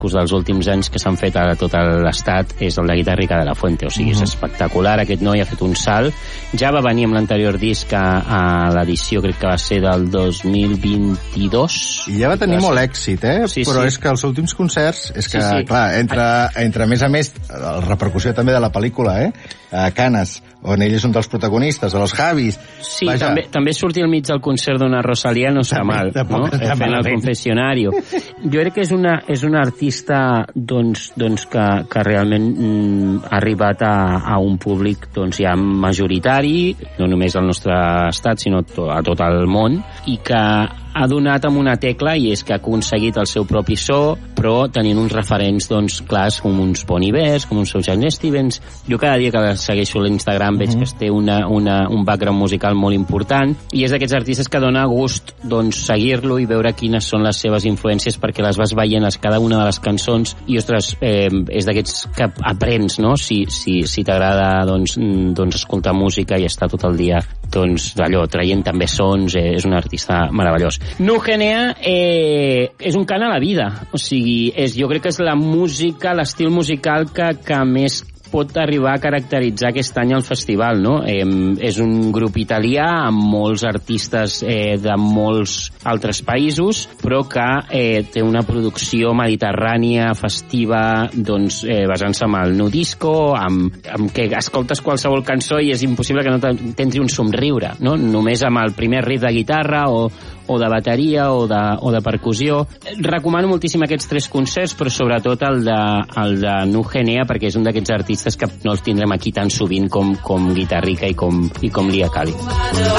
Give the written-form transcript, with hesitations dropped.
dels últims anys que s'han fet a tot l'estat és el de Guitarrica de la Fuente, o sigui, és espectacular, aquest noi ha fet un salt, ja va venir amb l'anterior disc a l'edició, crec que va ser del 2022. I ja va tenir molt èxit, però és que els últims concerts, és que, clar, entre a més, la repercussió també de la pel·lícula, a Canes, on ell és un dels protagonistes, de los Javis. Sí, també sortir al mig del concert d'una Rosalía no està mal, no? Fent el confessionario. Jo crec que és una artista que realment ha arribat a un públic ja majoritari, no només al nostre estat, sinó a tot el món, i que ha donat amb una tecla, i és que ha aconseguit el seu propi so, però tenint uns referents clars com uns Bon Iver, com uns Sufjan Stevens. Jo cada dia que segueixo l'Instagram veig que té un background musical molt important, i és d'aquests artistes que dona gust seguir-lo i veure quines són les seves influències, perquè les vas veient a cada una de les cançons, i ostres, és d'aquests que aprens, no? Si t'agrada escoltar música i estar tot el dia d'allò, traient també sons, és un artista meravellós. Nugenea és un cant a la vida, o sigui, jo crec que és la música, l'estil musical que més pot arribar a caracteritzar aquest any al festival, no? És un grup italià amb molts artistes de molts altres països, però que té una producció mediterrània, festiva, basant-se en el nudisco, amb què escoltes qualsevol cançó i és impossible que no t'entri un somriure, no? Només amb el primer riff de guitarra o de bateria o de percussió. Recomano moltíssim aquests 3 concerts, però sobretot el de Nugenea, perquè és un d'aquests artistes que no els tindrem aquí tan sovint com Guitarrica i com Lia Kali.